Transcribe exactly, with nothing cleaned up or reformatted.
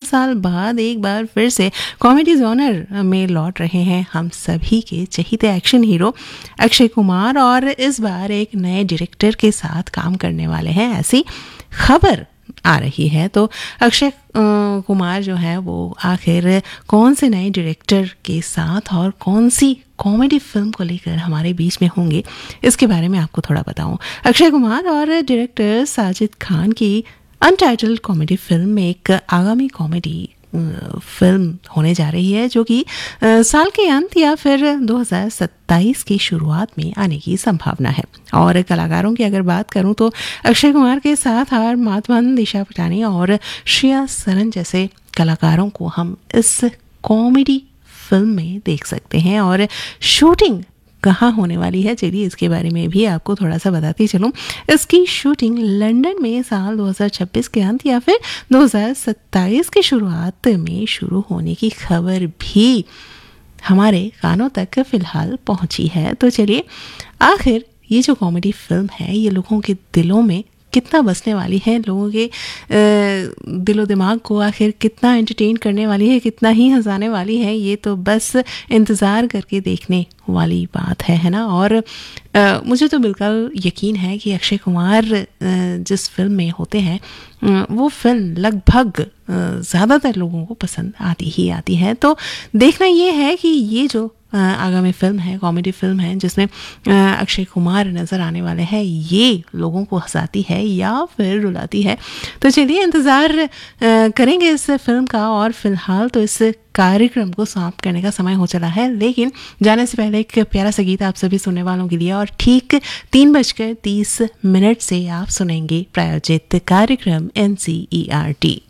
साल बाद एक बार फिर से कॉमेडी जॉनर में लौट रहे हैं हम सभी के चहीते एक्शन हीरो अक्षय कुमार, और इस बार एक नए डायरेक्टर के साथ काम करने वाले हैं, ऐसी खबर आ रही है। तो अक्षय कुमार जो है वो आखिर कौन से नए डायरेक्टर के साथ और कौन सी कॉमेडी फिल्म को लेकर हमारे बीच में होंगे, इसके बारे में आपको थोड़ा बताऊं। अक्षय कुमार और डायरेक्टर साजिद खान की अनटाइटल्ड कॉमेडी फिल्म एक आगामी कॉमेडी फिल्म होने जा रही है, जो कि साल के अंत या फिर दो हज़ार सत्ताईस की शुरुआत में आने की संभावना है। और कलाकारों की अगर बात करूं तो अक्षय कुमार के साथ आर माधवन, दिशा पटानी और श्रेया सरन जैसे कलाकारों को हम इस कॉमेडी फिल्म में देख सकते हैं। और शूटिंग कहाँ होने वाली है, चलिए इसके बारे में भी आपको थोड़ा सा बताती चलूँ। इसकी शूटिंग लंदन में साल दो हज़ार छब्बीस के अंत या फिर दो हज़ार सत्ताईस की शुरुआत में शुरू होने की खबर भी हमारे कानों तक फिलहाल पहुंची है। तो चलिए, आखिर ये जो कॉमेडी फिल्म है ये लोगों के दिलों में कितना बसने वाली है, लोगों के दिलो दिमाग को आखिर कितना एंटरटेन करने वाली है, कितना ही हंसाने वाली है, ये तो बस इंतज़ार करके देखने वाली बात है है ना। और आ, मुझे तो बिल्कुल यकीन है कि अक्षय कुमार जिस फिल्म में होते हैं वो फिल्म लगभग ज़्यादातर लोगों को पसंद आती ही आती है। तो देखना ये है कि ये जो आगामी फिल्म है, कॉमेडी फिल्म है जिसमें अक्षय कुमार नज़र आने वाले हैं, ये लोगों को हंसाती है या फिर रुलाती है। तो चलिए इंतज़ार करेंगे इस फिल्म का। और फिलहाल तो इस कार्यक्रम को समाप्त करने का समय हो चला है, लेकिन जाने से पहले एक प्यारा सा गीत आप सभी सुनने वालों के लिए। और ठीक तीन बजकर तीस मिनट से आप सुनेंगे प्रायोजित कार्यक्रम N C E R T.